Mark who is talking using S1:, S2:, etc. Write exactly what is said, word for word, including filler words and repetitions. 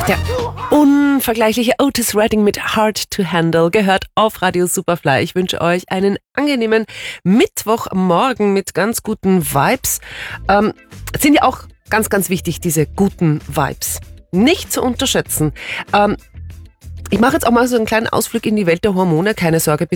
S1: Der unvergleichliche Otis Redding mit Hard to Handle gehört auf Radio Superfly. Ich wünsche euch einen angenehmen Mittwochmorgen mit ganz guten Vibes. Ähm, sind ja auch ganz, ganz wichtig, diese guten Vibes. Nicht zu unterschätzen. Ähm, Ich mache jetzt auch mal so einen kleinen Ausflug in die Welt der Hormone. Keine Sorge,